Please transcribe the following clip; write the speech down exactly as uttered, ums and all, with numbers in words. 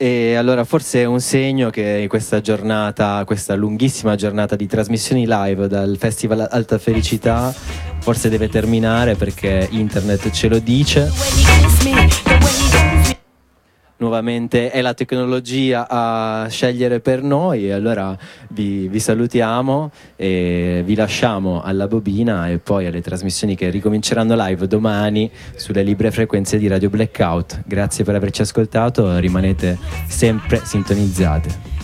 E allora forse è un segno che questa giornata, questa lunghissima giornata di trasmissioni live dal Festival Alta Felicità forse deve terminare, perché internet ce lo dice. Nuovamente è la tecnologia a scegliere per noi, e allora vi, vi salutiamo e vi lasciamo alla bobina e poi alle trasmissioni che ricominceranno live domani sulle libere frequenze di Radio Blackout. Grazie per averci ascoltato, rimanete sempre sintonizzate.